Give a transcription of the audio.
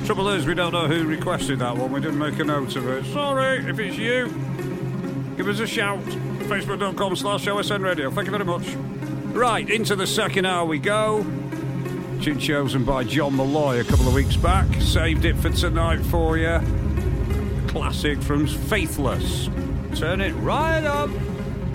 Trouble is, we don't know who requested that one. We didn't make a note of it. Sorry, if it's you, give us a shout. Facebook.com/OSN Radio. Thank you very much. Right, into the second hour we go. Tune chosen by John Malloy a couple of weeks back. Saved it for tonight for you. Classic from Faithless. Turn it right up.